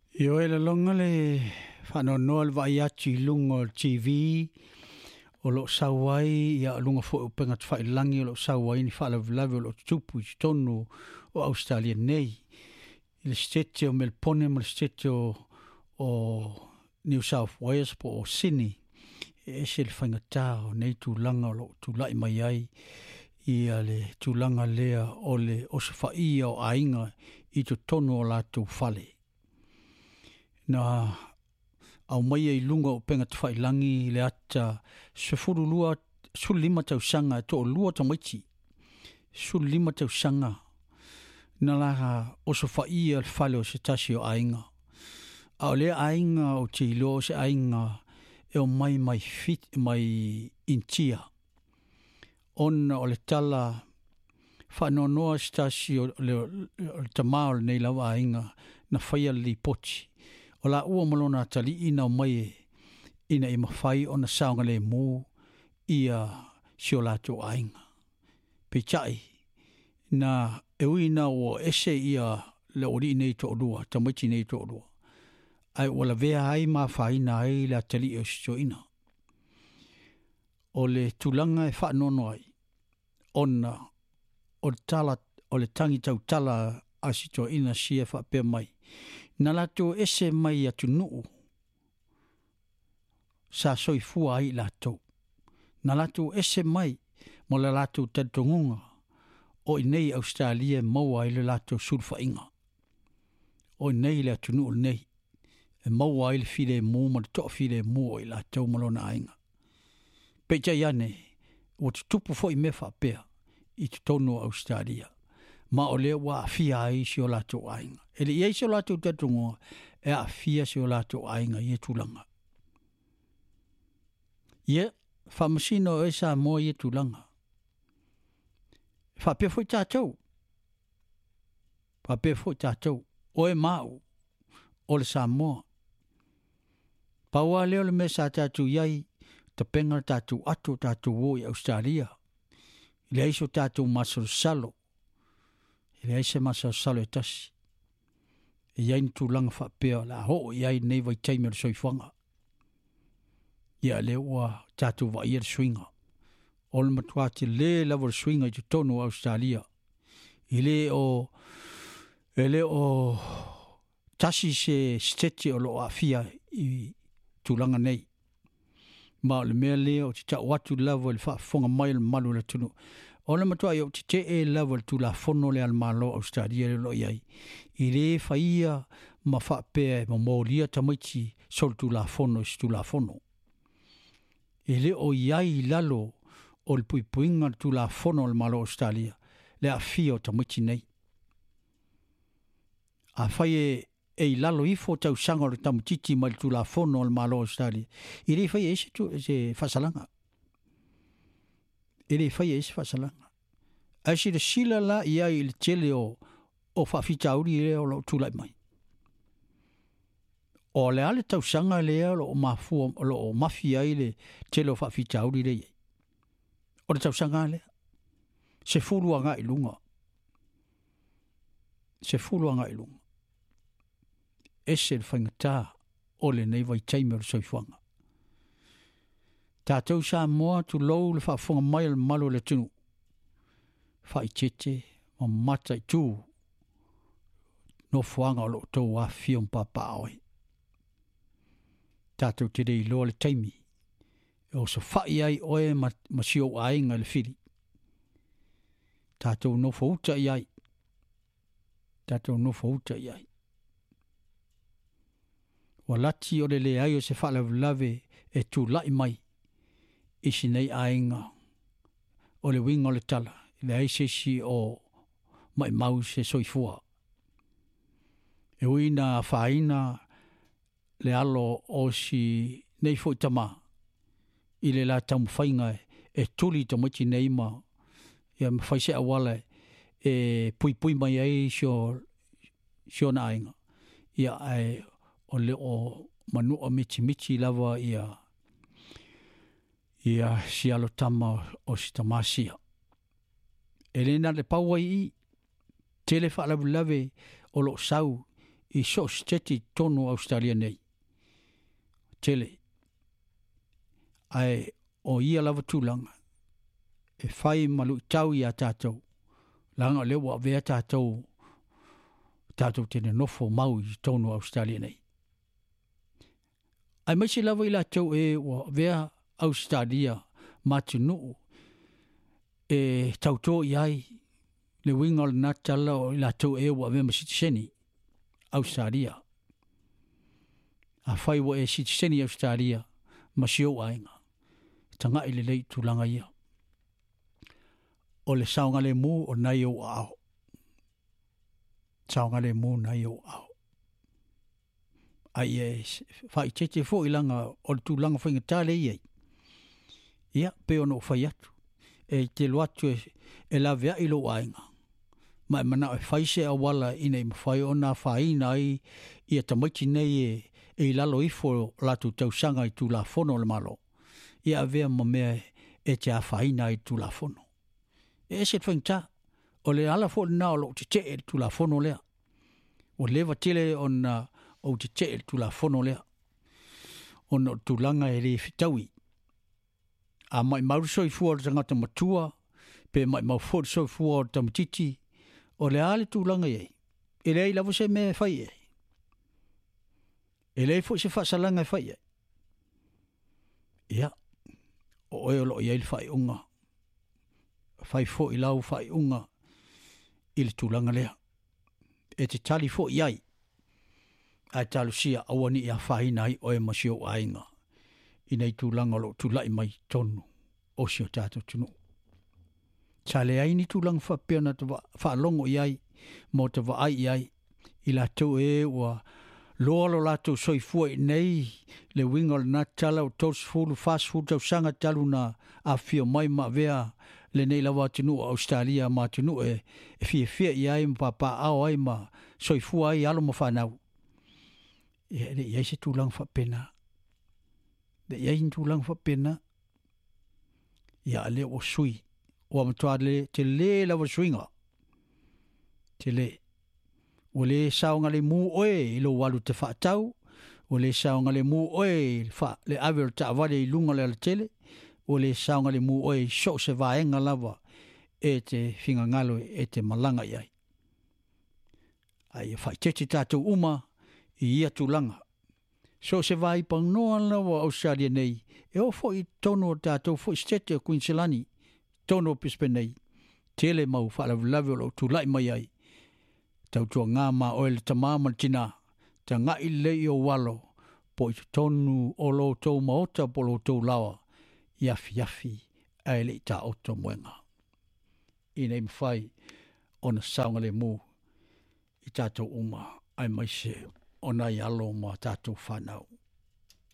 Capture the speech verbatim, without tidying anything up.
Io e la longa le whanonoa le vai atu lunga o T V o lo sawai ia lunga fo upenga te whailangi o lo sawai ni whaalavilavi o lo tupu i tonu o Australia nei. I le stete o Melbourne mo le stete o, o New South Wales po o Sydney. E se le whaingata o nei tūlanga o lo tūlai mai ai ia le tūlanga lea o le osawhaia o ainga i to tonu o lātou whale. Na au mai ai lunga o penga te whailangi le ata se furu lua su lima tau sanga to o lua ta maiti su lima tau sanga na la o so whaia le whale o se tasi o ainga au le ainga o te ilo o se ainga e o mai mai fit mai intia on o le tala whanonoa se tasi o le, le tamao nei lawa ainga na whaia li poti o la ua malona tali ina o mai ina i mawhai o na saonga le mū ia si o lato ainga. Pe chai na ewina o ese ia le ori nei to orua, tamaiti nei to orua. Ai wala vea ai mawhai na ai la tali o si ina. O le tulanga e whaanono ai, ona o tala, o le tangi tau tala a si ina si e whapea mai. Na lato ese mai atu nuu sa soifua ai lato. Na lato ese mai mo la lato tatongunga o inei Australia maua i le lato sulfa inga. O inei le atu nuu nei. E maua i le file mu ma le toa file mu o i lato malona ainga. Pecha iane o te tupu fo i me whapea i te tono Australia. Ma o le wa fia ai si o lato ainga. E le iei si o lato tatongunga e a fia si o lato ainga i e tulanga. Ie, whamasino e sa mo i e tulanga. Whapea fo i tātou. Whapea fo i tātou. O e mau. O le sa moa. Paua leo le me sa tātou iai. Ta penga tātou ato tātou o i Australia. Le aiso tātou masoro salo. Le aise masoro salo e tasi. E iai ni tūlanga whapea la ho iai nei vai taimere soifanga. Ia le ua tātou wa ia swinga. O le matuate le lawa swinga i te tono Australia. I le o e le o tasi se stete o lo afia i tūlanga nei. Ma le mea lea o te ta watu lawa le whaafonga mai le malu le tunu. O le matua i o te te e lawa le tula fono le al malo Australia le lo iai. I le whaia ma whaapea ma mōria tamaiti sol tula fono si tula fono. I le o iai lalo o le puipuinga tula fono le malo Australia. Le a fia o tamaiti nei. A whai e e lalo ifo tau sanga o le tamatiti ma le tula fono le malo Australia. I le whai e se, tu, se whasalanga. I le whai e se whasalanga. A si le sila la ia i le tele o o whawhitauri i le o lo tulai mai. O le ale tau sanga le o lo mafua o lo mafia i le tele o whawhitauri le iei. O le tau sanga le. Se furua ngā i lunga. Se furua ngā i lunga. Ese le whaingata o le nei vai taime o soifuanga. Tātou sa moa tu lou le whaafonga mai le malo le tunu. Whai tete, ma mata i tū. No fuanga o lo tau a fion papa oi. Tātou te rei loa le taimi. E o so whai ai oe ma, ma sio ainga le whiri. Tātou no fauta i ai. Tātou no fauta i ai. Wa lati o le le ai o se whalavelave e tū lai mai. Isi nei ainga. O le winga o le tala. Le ai se si o mai mau se soifua. E uina whaina le alo o si nei fo tama. I le la tamu whainga e tuli tamati nei ma. Ia mwhaise awala e pui pui mai ai sio sio na ainga. Ia ai o le o manua miti miti lava ia ia si alo tama o si tamasia. E le na le paua i tele whaalavu lave o lo sau i so steti tonu Australia nei. Tele. Ai o ia lava tūlanga. E whai malu i tau i a tātou. Langa lewa vea tātou. Tātou tene nofo mau i tonu Australia nei. Ai maisi lava i la tau e o vea Australia matunu. E tauto i ai. Le winga o le natala o i la tau e o vea masitiseni. Australia. A whai wa e sitiseni Australia. Masio ainga. Tanga i le lei tūlanga ia. O le saunga le mū o nai o ao. Saunga le mū nai o ao. Ai e whai tete fo i langa o le tūlanga whainga tāle iei. Ia, pe ono whai atu. E te luatu e, e la vea i lo ainga. Mai mana e whai se awala i nei mawhai o nā whai nai i a tamaiti nei e, e i lalo ifo latu tausanga i tū la fono le malo. Ia vea ma mea e te a whai nai tū la fono. E se whainta, o le ala fo na o lo te te e tū la fono lea. O lewa tele o na o te te e tū la fono lea. O na tūlanga e le fitaui. A mai mauru soi fua o tangata matua, pe mai mau fo soi fua o tamatiti, o le ale tūlanga e. E le lavo se me whai e. E le fo se whasalanga e whai e. Ia, o e lo i eil whai unga. Whai fo i lau whai unga i le tūlanga lea. E te tali fo i ai. A talu sia awani i a whai nai o e masio ainga. I nei tūlanga lo tūlai mai tonu o sio tātou tunu. Tale ai ni tūlanga whapeana te whaalongo i ai, mo te wa ai i ai, i la tau e ua loalo lato soifua i nei, le winga le na tala o tos fulu fast food tau sanga talu na a fio mai ma vea, le nei lawa tunu a Australia ma tunu e, e fia fia i ai mpa pa ao ai ma soifua ai alo ma whanau. Ia le iai se tūlanga whapena. Le iai se tūlanga whapena. Ia le o sui. O amatoa le te le lawa suinga. Te le. O le saonga le mu oe i lo walu te whaatau. O le saonga le mu oe fa le aver ta avale i lunga le tele. O le saonga le mu oe so se vaenga lava e te whinga ngalo e te malanga iai. Ai whai tete tātou uma i ia tūlanga. So se vai pang noa lawa Australia nei. E o fo i tono tātou fo i stete o Queenslandi. Tono pispe nei. Tele mau whaalavilavi o lo tūlai mai ai. Tau tua ngā ma oele ta māma tina. Ta ngā i lei o walo. Po i tonu o lo tau maota po lo tau lawa. Iafi iafi. Ai le ta oto mwenga. I nei mwhai o na saunga le mū. I tātou uma. Ai mai se. O nai alo ma tātou whanau.